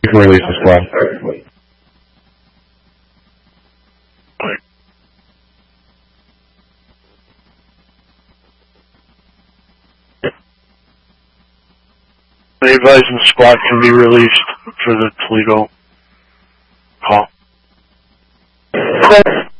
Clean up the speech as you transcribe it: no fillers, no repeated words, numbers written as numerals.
You can release the squad. The advising squad can be released for the Toledo call.